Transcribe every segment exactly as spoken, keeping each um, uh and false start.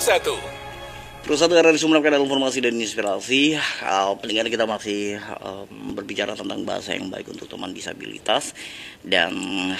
satu. Terus satu era disumberkan dalam informasi dan inspirasi. Uh, Pendengar, kita masih uh, berbicara tentang bahasa yang baik untuk teman disabilitas. Dan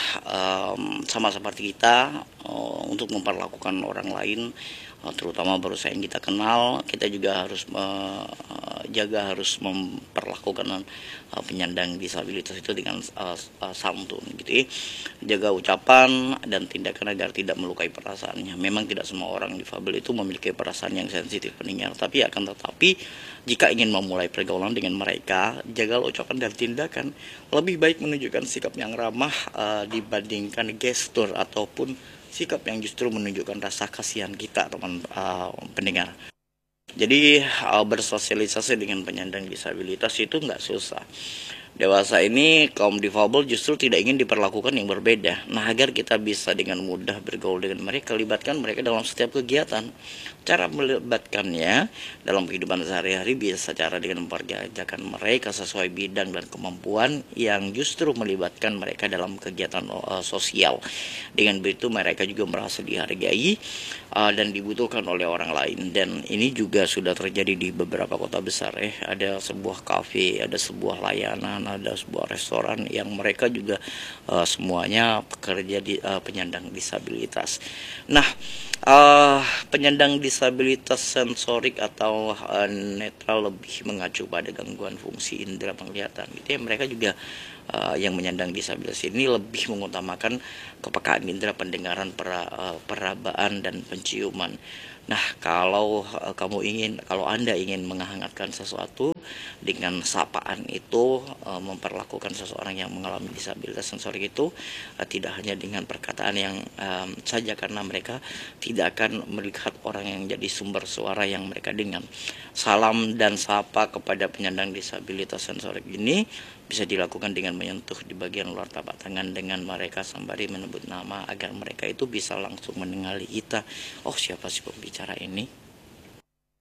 um, sama seperti kita, uh, untuk memperlakukan orang lain, uh, terutama berusaha yang kita kenal, kita juga harus uh, jaga, harus memperlakukan uh, penyandang disabilitas itu dengan uh, uh, santun gitu ya. Jaga ucapan dan tindakan agar tidak melukai perasaannya. Memang tidak semua orang difabel itu memiliki perasaan yang sensitif pendengar, tapi akan tetapi jika ingin memulai pergaulan dengan mereka, jaga ucapan dan tindakan. Lebih baik menunjukkan sikap yang ramah uh, dibandingkan gestur ataupun sikap yang justru menunjukkan rasa kasihan kita, teman uh, pendengar. Jadi uh, bersosialisasi dengan penyandang disabilitas itu nggak susah. Dewasa ini kaum difabel justru tidak ingin diperlakukan yang berbeda. Nah, agar kita bisa dengan mudah bergaul dengan mereka, libatkan mereka dalam setiap kegiatan. Cara melibatkannya dalam kehidupan sehari-hari bisa cara dengan mempergajakan mereka sesuai bidang dan kemampuan yang justru melibatkan mereka dalam kegiatan uh, sosial. Dengan begitu mereka juga merasa dihargai uh, dan dibutuhkan oleh orang lain. Dan ini juga sudah terjadi di beberapa kota besar ya. Ada sebuah kafe, ada sebuah layanan, ada sebuah restoran yang mereka juga uh, semuanya pekerja di uh, penyandang disabilitas. Nah, uh, penyandang disabilitas sensorik atau uh, netral lebih mengacu pada gangguan fungsi indera penglihatan gitu ya. Mereka juga uh, yang menyandang disabilitas ini lebih mengutamakan kepekaan indera pendengaran, pera, uh, perabaan dan penciuman. Nah, kalau uh, kamu ingin, kalau Anda ingin menghangatkan sesuatu dengan sapaan itu, uh, memperlakukan seseorang yang mengalami disabilitas sensorik itu uh, tidak hanya dengan perkataan yang um, saja, karena mereka tidak akan melihat orang yang jadi sumber suara yang mereka dengar. Salam dan sapa kepada penyandang disabilitas sensorik ini bisa dilakukan dengan menyentuh di bagian luar telapak tangan dengan mereka sembari menyebut nama, agar mereka itu bisa langsung mengenali kita. Oh, siapa sih pembicara ini?